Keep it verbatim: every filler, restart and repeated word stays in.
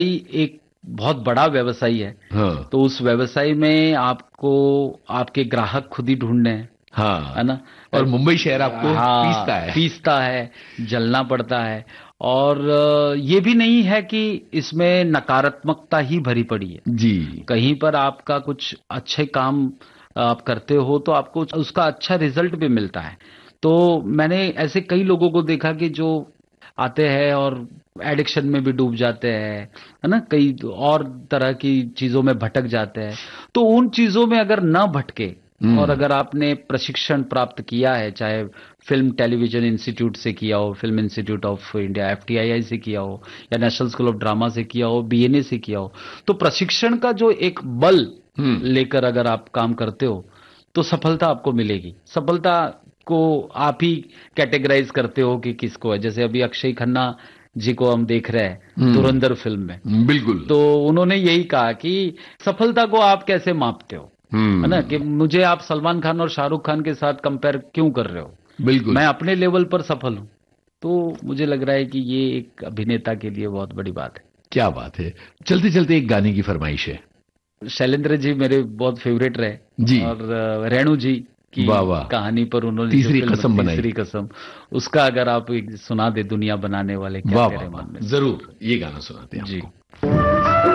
एक बहुत बड़ा व्यवसाय है। हाँ तो उस व्यवसाय में आपको आपके ग्राहक खुद ही ढूंढने हैं, है हाँ। ना। और मुंबई शहर आपको पीसता हाँ, है। पीसता है, जलना पड़ता है। और अ, ये भी नहीं है कि इसमें नकारात्मकता ही भरी पड़ी है। जी। कहीं पर आपका कुछ अच्छे काम आप करते हो तो आपको उसका अच्छा रिजल्ट भी मिलता है। तो मैंने ऐसे कई लोगों को देखा कि जो आते हैं और एडिक्शन में भी डूब जाते हैं, है ना, कई और तरह की चीजों में भटक जाते हैं। तो उन चीजों में अगर न भटके, और हम्म। अगर आपने प्रशिक्षण प्राप्त किया है, चाहे फिल्म टेलीविजन इंस्टीट्यूट से किया हो, film institute of India F T I आई से किया हो, या नेशनल स्कूल ऑफ ड्रामा से किया हो, बी एन ए से किया हो, तो प्रशिक्षण का जो एक बल हम्म। लेकर अगर आप काम करते हो तो सफलता आपको मिलेगी। सफलता को आप ही कैटेगराइज करते हो कि किसको है। जैसे अभी अक्षय खन्ना जी को हम देख रहे हैं धुरंधर हम्म। फिल्म में। बिल्कुल। तो उन्होंने यही कहा कि सफलता को आप कैसे मापते हो, है ना, कि हम्म। मुझे आप सलमान खान और शाहरुख खान के साथ कंपेयर क्यों कर रहे हो। बिल्कुल। मैं अपने लेवल पर सफल हूं। तो मुझे लग रहा है कि ये एक अभिनेता के लिए बहुत बड़ी बात है। क्या बात है। चलते चलते एक गाने की फरमाइश है। शैलेंद्र जी मेरे बहुत फेवरेट रहे। जी। और अ, रेणु जी की वाह वाह। कहानी पर उन्होंने जो तीसरी फिल्म कसम बनाई। तीसरी कसम, उसका अगर आप एक सुना दे, दुनिया बनाने वाले क्या वाह वाह तेरे वाह, मन में। जरूर ये गाना सुनाते हैं जी। आपको।